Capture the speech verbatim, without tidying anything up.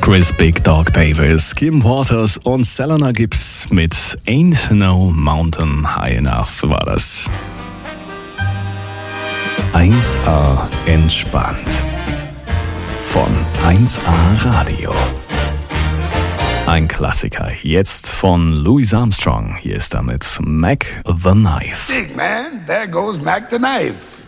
Chris Big Dog Davis, Kim Waters und Selena Gibbs mit Ain't No Mountain High Enough war das. eins A entspannt. Von eins A Radio. Ein Klassiker, jetzt von Louis Armstrong. Hier ist damit Mac the Knife. Big man, there goes Mac the Knife.